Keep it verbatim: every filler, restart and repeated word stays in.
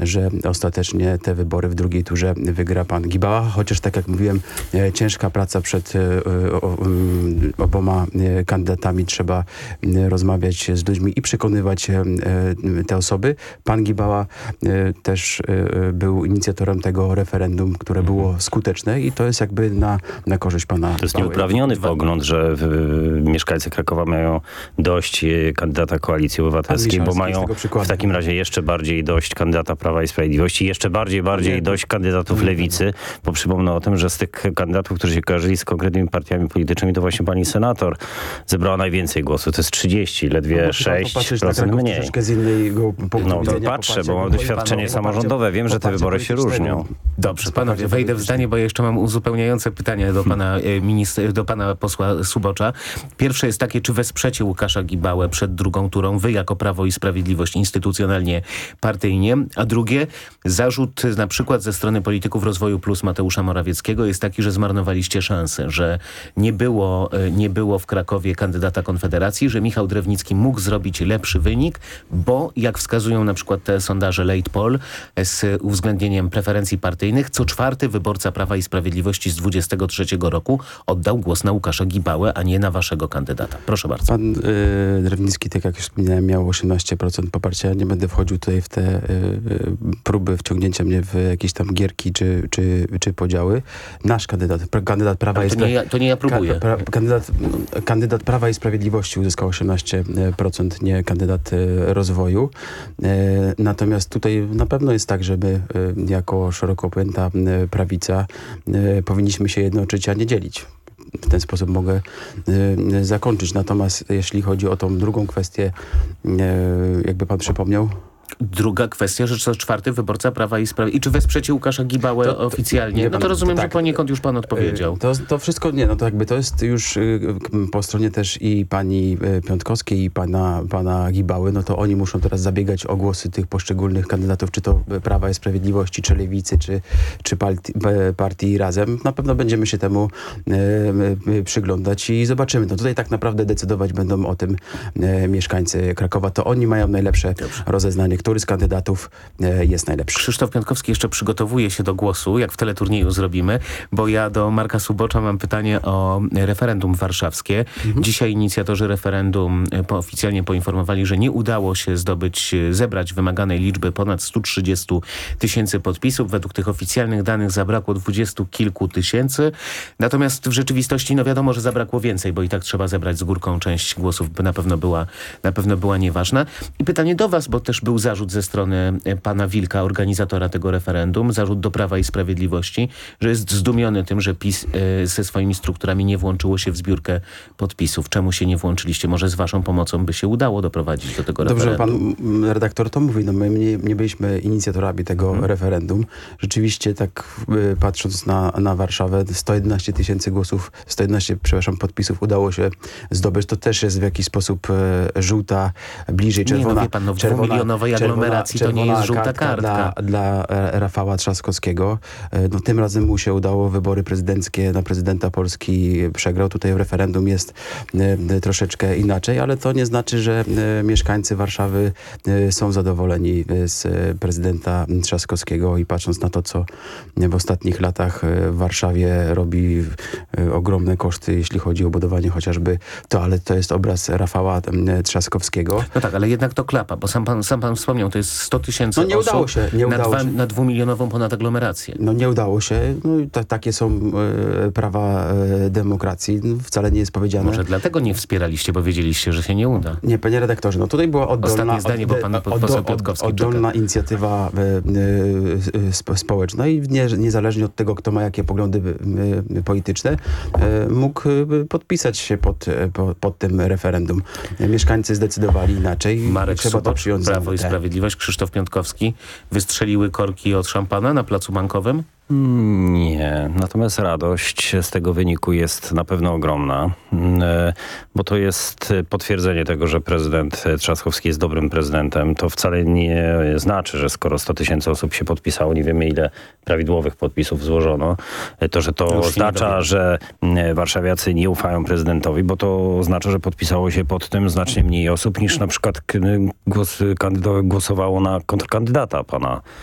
że ostatecznie te wybory w drugiej turze wygra pan Gibała, chociaż tak jak mówiłem, ciężka praca przed oboma kandydatami, trzeba rozmawiać z ludźmi i przekonywać te osoby. Pan Gibała też był inicjatorem tego referendum, które było skuteczne i to jest jakby na, na korzyść pana To jest Gibały. nieuprawniony pogląd, że y, mieszkańcy Krakowa mają dość y, kandydata Koalicji Obywatelskiej, bo mają w takim razie jeszcze bardziej dość kandydata Prawa i Sprawiedliwości, jeszcze bardziej, bardziej Nie, dość kandydatów nie, Lewicy, bo przypomnę o tym, że z tych kandydatów, którzy się kojarzyli z konkretnymi partiami politycznymi, to właśnie pani senator zebrała najwięcej głosów. To jest trzydzieści, ledwie sześć procent mniej. Troszeczkę z innego punktu No to widzenia, patrzę, popatrzcie, bo mam bo doświadczenie popatrzcie, samorządowe. Wiem, że te popatrzcie wybory się politycznego. różnią. Dobrze, panowie, wejdę w zdanie, bo ja jeszcze mam uzupełniające pytanie do pana e, ministra, do pana posła Subocza. Pierwsze jest takie, czy wesprzecie Łukasza Gibałę przed drugą turą, wy jako Prawo i Sprawiedliwość instytucjonalnie, partyjnie, a drugie, zarzut na przykład ze strony polityków Rozwoju Plus Mateusza Morawieckiego jest taki, że zmarnowaliście szansę, że nie było, e, nie było w Krakowie kandydata Konfederacji, że Michał Drewnicki mógł zrobić lepszy wynik, bo jak wskazują na przykład te sondaże Late Poll z uwzględnieniem preferencji partyjnych, co czwarty wyborca Prawa i Sprawiedliwości z dwudziestego trzeciego roku oddał głos na Łukasza Gibałę, a nie na waszego kandydata. Proszę bardzo. Pan y, Drewnicki, tak jak już wspomniałem, miał osiemnaście procent poparcia. Nie będę wchodził tutaj w te y, y, próby wciągnięcia mnie w jakieś tam gierki czy, czy, czy podziały. Nasz kandydat, pra, kandydat Prawa Ale i to, nie ja, to nie ja próbuję. Ka, pra, kandydat, kandydat Prawa i Sprawiedliwości uzyskał osiemnaście procent, nie kandydat y, rozwoju. Y, natomiast tutaj na pewno jest tak, że my y, jako szeroko pojęta y, prawica y, powinniśmy się jednoczyć, a nie dzielić. W ten sposób mogę y, zakończyć. Natomiast jeśli chodzi o tą drugą kwestię, y, jakby pan przypomniał. Druga kwestia, że co czwarty wyborca Prawa i Sprawiedliwości. I czy wesprzecie Łukasza Gibałę To- to- oficjalnie? nie No to pan- rozumiem, tak. że poniekąd już pan odpowiedział. To, to wszystko, nie, no to jakby to jest już y, po stronie też i pani y, Piątkowskiej i pana, pana Gibały, no to oni muszą teraz zabiegać o głosy tych poszczególnych kandydatów, czy to Prawa i Sprawiedliwości, czy Lewicy, czy, czy partii, partii Razem. Na pewno będziemy się temu y, y, przyglądać i zobaczymy. No tutaj tak naprawdę decydować będą o tym y, mieszkańcy Krakowa. To oni mają najlepsze rozeznanie, który z kandydatów y, jest najlepszy. Krzysztof Piątkowski jeszcze przygotowuje się do głosu, jak w teleturnieju zrobimy, bo ja do Marka Subocza mam pytanie o referendum warszawskie. Mhm. Dzisiaj inicjatorzy referendum po, oficjalnie poinformowali, że nie udało się zdobyć, zebrać wymaganej liczby ponad stu trzydziestu tysięcy podpisów. Według tych oficjalnych danych zabrakło dwudziestu kilku tysięcy. Natomiast w rzeczywistości, no wiadomo, że zabrakło więcej, bo i tak trzeba zebrać z górką część głosów, by na pewno była, na pewno była nieważna. I pytanie do was, bo też był zarzut ze strony pana Wilka, organizatora tego referendum, zarzut do Prawa i Sprawiedliwości, że jest zdumiony tym, że PiS y, ze swoimi strukturami nie włączyło się w zbiórkę podpisów. Czemu się nie włączyliście? Może z waszą pomocą by się udało doprowadzić do tego Dobrze, referendum. pan redaktor to mówi. No my nie, nie byliśmy inicjatorami tego hmm. referendum. Rzeczywiście tak y, patrząc na, na Warszawę, sto jedenaście tysięcy głosów, sto jedenaście, przepraszam, podpisów udało się zdobyć. To też jest w jakiś sposób y, żółta, bliżej czerwona. Nie, no wie pan, no w dwumilionowej aglomeracji to nie jest żółta kartka. Dla, dla Rafała Trzaskowskiego. No, tym razem mu się udało wybory prezydenckie na prezydenta Polski przegrał. Tutaj w referendum jest y, troszeczkę inaczej, ale to nie znaczy, że y, mieszkańcy Warszawy y, są zadowoleni z y, prezydenta Trzaskowskiego i patrząc na to, co w ostatnich latach y, w Warszawie robi y, ogromne koszty, jeśli chodzi o budowanie chociażby to, ale to jest obraz Rafała y, Trzaskowskiego. No tak, ale jednak to klapa, bo sam pan, sam pan wspomniał, to jest sto tysięcy No nie osób udało się, nie na, udało dwa, się. na dwumilionową ponad aglomerację. No nie udało się. No, i ta, takie są e, prawa e, demokracji. No, wcale nie jest powiedziane. Może dlatego nie wspieraliście, bo wiedzieliście, że się nie uda. Nie, panie redaktorze, no tutaj była oddolna, Ostatnie zdanie, bo pan od, poseł od, Piotkowski oddolna czeka. inicjatywa e, e, sp społeczna i nie, niezależnie od tego, kto ma jakie poglądy e, polityczne, e, mógł e, podpisać się pod, e, pod, pod tym referendum. E, mieszkańcy zdecydowali inaczej. Marek Trzeba to Subocz, przyjąć. Prawo i za- Sprawiedliwość, Krzysztof Piątkowski. Wystrzeliły korki od szampana na Placu Bankowym? Nie, natomiast radość z tego wyniku jest na pewno ogromna, bo to jest potwierdzenie tego, że prezydent Trzaskowski jest dobrym prezydentem. To wcale nie znaczy, że skoro sto tysięcy osób się podpisało, nie wiemy ile prawidłowych podpisów złożono, to, że to Już się nie oznacza, dowiemy. że warszawiacy nie ufają prezydentowi, bo to oznacza, że podpisało się pod tym znacznie mniej osób niż na przykład głos, kandydo, głosowało na kontrkandydata pana